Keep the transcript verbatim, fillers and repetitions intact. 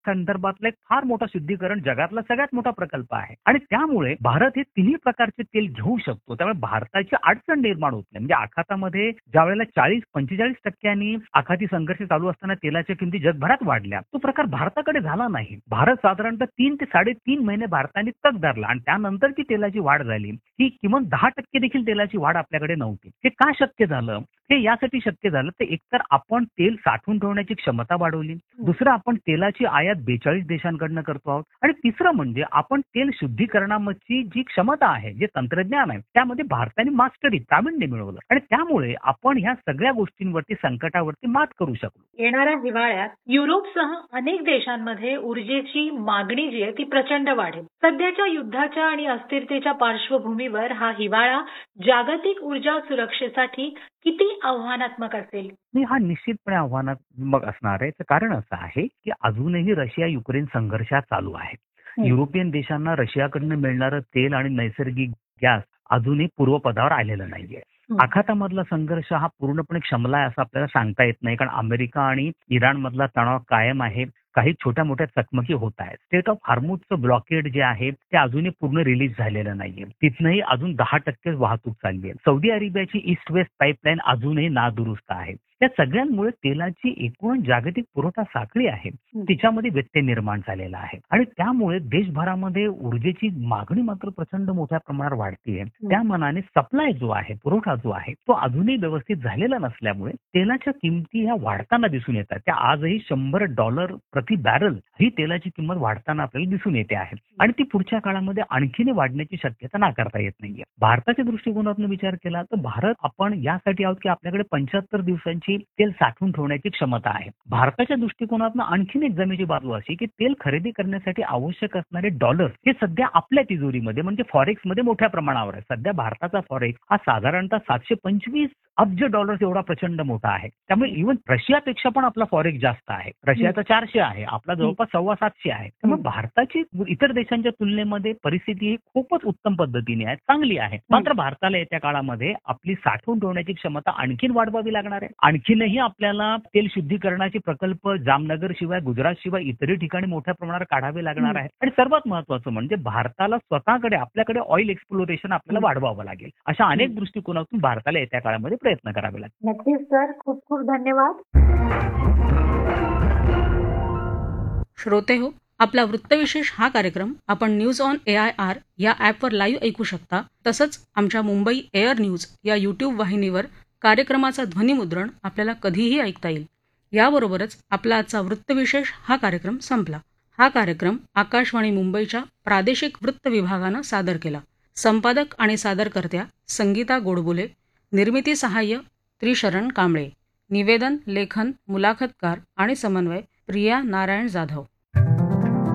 संदर्भातला एक फार मोठा शुद्धीकरण जगातला सगळ्यात मोठा प्रकल्प आहे आणि त्यामुळे भारत हे तिन्ही प्रकारचे तेल घेऊ शकतो. त्यामुळे भारताची अडचण निर्माण होत नाही. म्हणजे आखातामध्ये ज्या वेळेला चाळीस पंचेचाळीस टक्क्यांनी आखाती संघर्ष चालू असताना तेलाच्या किमती जगभरात वाढल्या, तो प्रकार भारताकडे झाला नाही. भारत साधारणतः तीन ते साडेतीन महिने भारताने तग धरला आणि त्यानंतरची तेलाची वाढ झाली. ही किमान दहा टक्के देखील तेलाची वाढ आपल्याकडे नव्हती. हे का शक्य झालं? हे यासाठी शक्य झालं तर एकतर आपण तेल साठवून ठेवण्याची क्षमता वाढवली, दुसरं आपण तेलाची आयात बेचाळीस देशांकडनं करतो आहोत आणि तिसरं म्हणजे आपण तेल शुद्धीकरणाची जी क्षमता आहे, जे तंत्रज्ञान आहे, त्यामध्ये भारताने मास्टरी प्रावीण्य मिळवलं आणि त्यामुळे आपण ह्या सगळ्या गोष्टींवरती संकटावरती मात करू शकलो. येणाऱ्या हिवाळ्यात युरोपसह अनेक देशांमध्ये ऊर्जेची मागणी जी आहे ती प्रचंड वाढेल. सध्याच्या युद्धाच्या आणि अस्थिरतेच्या पार्श्वभूमीवर हा हिवाळा जागतिक ऊर्जा सुरक्षेसाठी किती आव्हानात्मक असेल? नाही, हा निश्चितपणे आव्हानात्मक असणार आहे. कारण असं आहे की अजूनही रशिया युक्रेन संघर्ष चालू आहे. युरोपियन देशांना रशियाकडनं मिळणारं तेल आणि नैसर्गिक गॅस अजूनही पूर्वपदावर आलेलं नाहीये. आखातामधला संघर्ष हा पूर्णपणे शमला आहे असं आपल्याला सांगता येत नाही, कारण अमेरिका आणि इराण मधला तणाव कायम आहे. काही छोट्या मोठ्या चकमकी होत आहेत. स्टेट ऑफ हार्मुजचं ब्लॉकेड जे आहे ते अजूनही पूर्ण रिलीज झालेलं नाहीये. तिथनंही अजून दहा टक्के वाहतूक चालली आहे. सौदी अरेबियाची ईस्ट वेस्ट पाईपलाईन अजूनही नादुरुस्त आहे. या सगळ्यांमुळे तेलाची एकूण जागतिक पुरवठा साखळी आहे तिच्यामध्ये व्यत्यय निर्माण झालेला आहे आणि त्यामुळे देशभरामध्ये ऊर्जेची मागणी मात्र प्रचंड मोठ्या प्रमाणावर वाढतीये. त्या मनाने सप्लाय जो आहे, पुरवठा जो आहे, तो अजूनही व्यवस्थित झालेला नसल्यामुळे तेलाच्या किमती ह्या वाढताना दिसून येतात. त्या आजही शंभर डॉलर प्रति बॅरल ही तेलाची किंमत वाढताना आपल्याला दिसून येते आहे आणि ती पुढच्या काळामध्ये आणखीन वाढण्याची शक्यता नाकारता येत नाहीये. भारताच्या दृष्टिकोनातून विचार केला तर भारत आपण यासाठी आहोत की आपल्याकडे पंच्याहत्तर दिवसांची तेल साठवून ठेवण्याची क्षमता आहे. भारताच्या दृष्टिकोनातून आणखीन एक जमेची बाजू अशी की तेल खरेदी करण्यासाठी आवश्यक असणारे डॉलर हे सध्या आपल्या तिजोरीमध्ये म्हणजे फॉरेक्स मध्ये मोठ्या प्रमाणावर आहे. सध्या भारताचा फॉरेक्स हा साधारणतः सातशे पंचवीस अब्ज डॉलर्स एवढा प्रचंड मोठा आहे. त्यामुळे इव्हन रशियापेक्षा पण आपला फॉरेक्स जास्त आहे. रशियाचा चारशे आहे, आपला जवळपास सव्वा सातशे आहे. त्यामुळे भारताची इतर देशांच्या तुलनेमध्ये परिस्थिती ही खूपच उत्तम पद्धतीने आहे, चांगली आहे. मात्र भारताला येत्या काळामध्ये आपली साठवून ठेवण्याची क्षमता आणखीन वाढवावी लागणार आहे. आणखीनही आपल्याला तेल शुद्धीकरणाचे प्रकल्प जामनगर शिवाय गुजरात शिवाय इतरही ठिकाणी मोठ्या प्रमाणावर काढावे लागणार आहे आणि सर्वात महत्वाचं म्हणजे भारताला स्वतःकडे आपल्याकडे ऑइल एक्सप्लोरेशन आपल्याला वाढवावं लागेल. अशा अनेक दृष्टिकोनातून भारताला येत्या काळामध्ये प्रयत्न करावे लागतील. नक्कीच सर, खूप खूप धन्यवाद. श्रोते हो, आपला वृत्तविशेष हा कार्यक्रम आपण news on A I R या ॲपवर लाईव्ह ऐकू शकता. तसंच आमच्या मुंबई एअर न्यूज या यूट्यूब वाहिनीवर कार्यक्रमाचा ध्वनिमुद्रण आपल्याला कधीही ऐकता येईल. याबरोबरच आपला आजचा वृत्तविशेष हा कार्यक्रम संपला. हा कार्यक्रम आकाशवाणी मुंबईच्या प्रादेशिक वृत्त विभागानं सादर केला. संपादक आणि सादरकर्त्या संगीता गोडबोले, निर्मिती सहाय्य त्रिशरण कांबळे, निवेदन लेखन मुलाखतकार आणि समन्वय प्रिया नारायण जाधव.